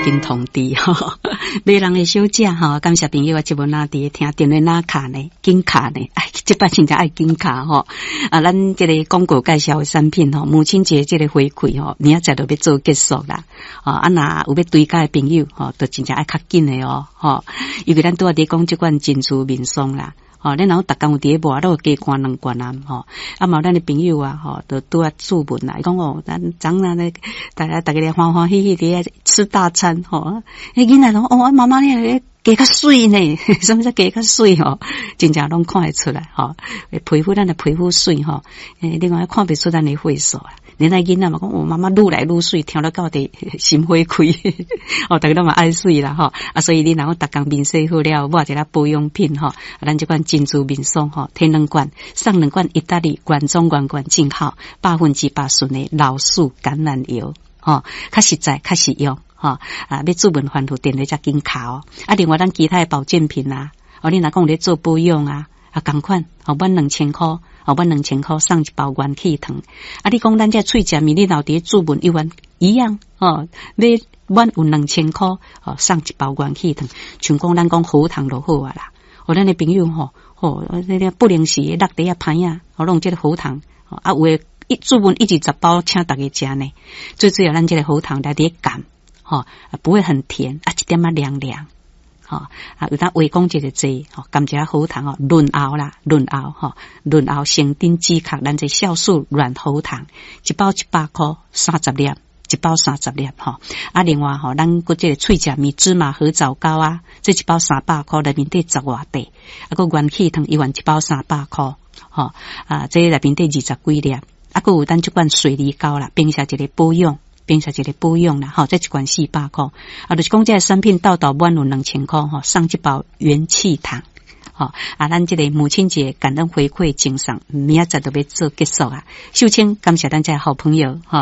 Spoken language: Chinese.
紧通知哈，买人的小姐哈，感谢朋友啊，节目哪伫听电话哪卡呢？紧卡呢？哎，这摆真正爱紧卡吼啊！咱这个广告介绍的产品吼，母亲节这个回馈吼，明仔载就要做结束啦。啊，若有要追加的朋友吼，都真正爱较紧的哦，吼，因为咱拄仔伫讲即款珍珠面霜啦。哦，咱然后逐工有伫咧抹，都有加罐两罐啊，吼，啊嘛咱的朋友啊，吼，都拄啊注文啦，伊讲哦，咱昨啊咧，大家咧欢欢喜喜伫咧吃大餐，吼，迄囡仔讲哦，妈妈你加较水呢，什么叫加较水吼？真正拢看会出来，吼，皮肤咱的皮肤水吼，另外看不出咱的血色啊。恁那囡仔嘛讲，我妈妈愈来愈水，听了到底心花开，哦，大家都嘛爱水啦，吼啊，所以你若讲逐工面洗好了，抹一个保养品吼，咱这款珍珠面霜吼，摕2罐，送2罐意大利原装原罐进口，100%纯的老树橄榄油，吼，较实在，较实用，吼啊，要注文烦恼电话才紧卡哦，啊，另外咱其他的保健品啊，哦，你若讲有咧做保养啊，同款，哦，满2000块。哦，满2000块送一包元气糖。啊，你讲咱这喙食面，你老伫注文一样哦，买满有2000块哦，送一包元气糖。像讲咱讲喉糖就好啊啦。哦，咱的朋友吼，那个不零时落地啊歹啊，哦，弄这个喉糖，啊，有诶一注文1至10包，请大家食呢。最主要咱这个喉糖来伫甘，吼，不会很甜，啊，一点啊凉凉。吼啊，有当胃讲这个剂，吼，甘一下喉糖哦，润喉啦，润喉生丁止咳，咱这酵素软喉糖，一包100块，30粒，一包30粒，吼。啊，另外吼，咱搁这个喙食面芝麻合枣膏啊，这一包300块，内面底10外块，啊，搁元气糖1万一包300块，吼啊，这内面底20几粒，啊，搁有咱这款水梨膏啦，冰下一个保养。变成一个保养啦，吼，这一罐400块，啊，就是讲这个产品到满有2000块，吼，送一包元气糖，吼，啊，咱这个母亲节感恩回馈精赏，明仔载就要做结束啊，秀清感谢咱这好朋友，吼。